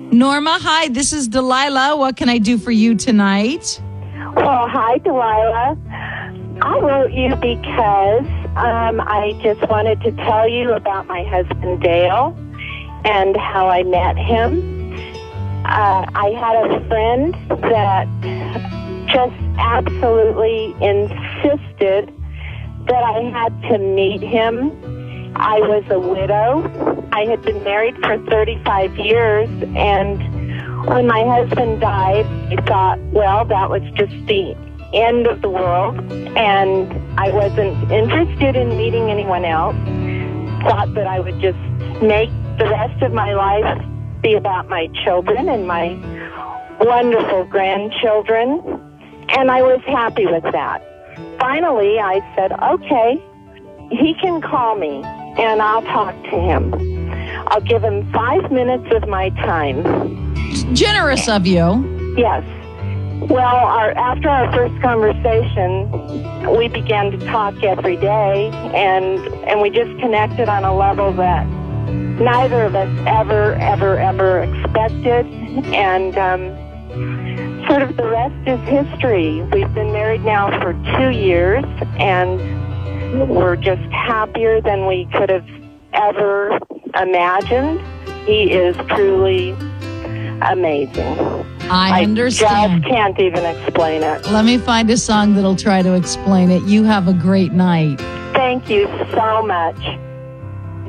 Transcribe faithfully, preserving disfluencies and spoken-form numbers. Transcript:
Norma, hi, this is Delilah. What can I do for you tonight? Well, hi, Delilah. I wrote you because um, I just wanted to tell you about my husband, Dale, and how I met him. Uh, I had a friend that just absolutely insisted that I had to meet him. I was a widow. I had been married for thirty-five years, and when my husband died, I thought, well, that was just the end of the world, and I wasn't interested in meeting anyone else. Thought that I would just make the rest of my life be about my children and my wonderful grandchildren, and I was happy with that. Finally, I said, okay, he can call me, and I'll talk to him. I'll give him five minutes of my time. Generous of you. Yes. Well, our, after our first conversation, we began to talk every day, and and we just connected on a level that neither of us ever, ever, ever expected. And um, sort of the rest is history. We've been married now for two years, and we're just happier than we could have ever imagined. He is truly amazing. I understand. I just can't even explain it. Let me find a song that'll try to explain it. You have a great night. Thank you so much.